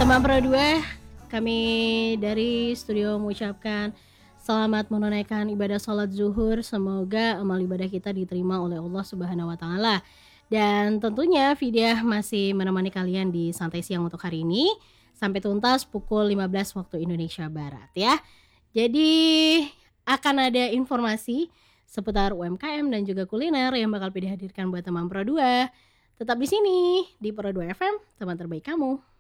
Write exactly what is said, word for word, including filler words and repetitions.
teman Pro dua, kami dari studio mengucapkan selamat menunaikan ibadah sholat zuhur. Semoga amal ibadah kita diterima oleh Allah Subhanahu wa taala. Dan tentunya Vidya masih menemani kalian di Santai Siang untuk hari ini sampai tuntas pukul lima belas waktu Indonesia Barat ya. Jadi akan ada informasi seputar U M K M dan juga kuliner yang bakal dihadirkan buat teman Pro dua. Tetap di sini di Pro dua F M, teman terbaik kamu.